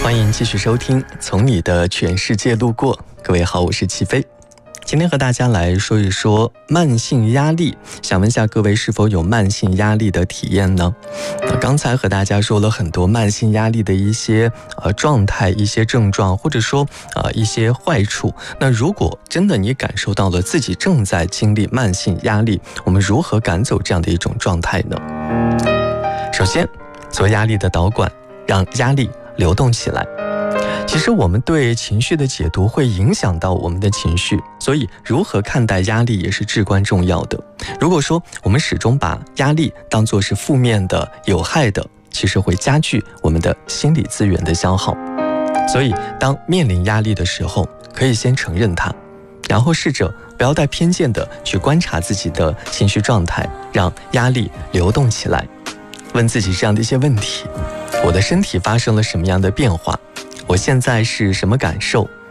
欢迎继续收听《从你的全世界路过》。各位好，我是齐飞。今天和大家来说一说慢性压力，想问一下各位是否有慢性压力的体验呢？刚才和大家说了很多慢性压力的一些状态、一些症状，或者说一些坏处。那如果真的你感受到了自己正在经历慢性压力，我们如何赶走这样的一种状态呢？首先，做压力的导管，让压力流动起来。其实我们对情绪的解读会影响到我们的情绪，所以如何看待压力也是至关重要的。如果说我们始终把压力当作是负面的、有害的，其实会加剧我们的心理资源的消耗。所以当面临压力的时候，可以先承认它，然后试着不要带偏见的去观察自己的情绪状态，让压力流动起来。问自己这样的一些问题：我的身体发生了什么样的变化？我现在是什么感受？